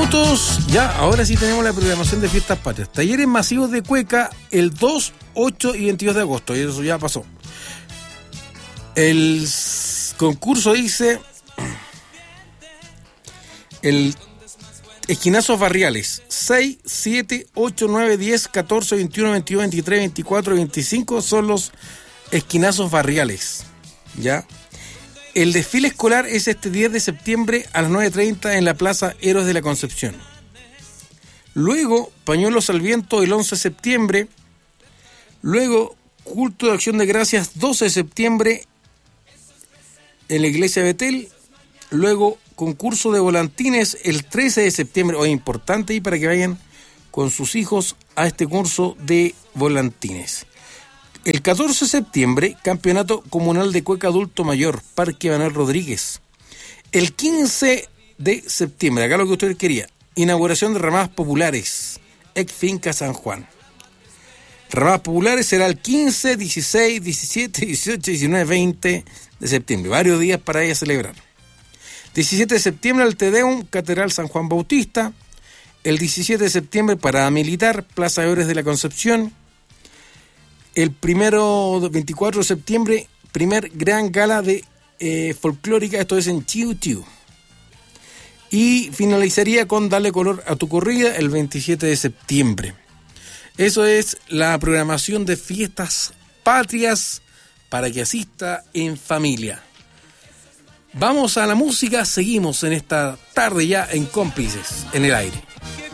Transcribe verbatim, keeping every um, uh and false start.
minutos. Ya, ahora sí tenemos la programación de Fiestas Patrias. Talleres masivos de cueca el dos, ocho y veintidós de agosto. Y eso ya pasó. El concurso dice... El esquinazos barriales seis, siete, ocho, nueve, diez, catorce, veintiuno, veintidós, veintitrés, veinticuatro, veinticinco son los esquinazos barriales. ¿Ya? El desfile escolar es este diez de septiembre a las nueve treinta en la Plaza Héroes de la Concepción. Luego, pañuelos al viento el once de septiembre. Luego, culto de acción de gracias doce de septiembre en la iglesia de Betel. Luego, concurso de volantines el trece de septiembre. Hoy importante y para que vayan con sus hijos a este curso de volantines. El catorce de septiembre, Campeonato Comunal de Cueca Adulto Mayor, Parque Manuel Rodríguez. El quince de septiembre, acá lo que usted quería, inauguración de ramadas populares, ex Finca San Juan. Ramadas populares será el quince, dieciséis, diecisiete, dieciocho, diecinueve, veinte de septiembre. Varios días para ella celebrar. diecisiete de septiembre, el Te Deum, Catedral San Juan Bautista. El diecisiete de septiembre, Parada Militar, Plaza Héroes de la Concepción. El primero, veinticuatro de septiembre, primer gran gala de eh, folclórica, esto es en Chiu Chiu. Y finalizaría con Dale Color a tu Corrida el veintisiete de septiembre. Eso es la programación de Fiestas Patrias para que asista en familia. Vamos a la música, seguimos en esta tarde ya en Cómplices en el aire.